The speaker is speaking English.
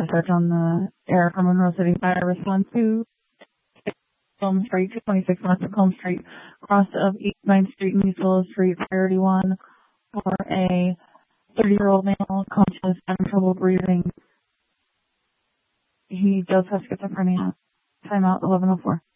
contact on the air from Monroe City Fire. Respond to Elm Street, 226 West Elm Street, cross of East 9th Street and East Willow Street, priority 1, for a 30-year-old male conscious, having trouble breathing. He does have schizophrenia. Timeout 11:04.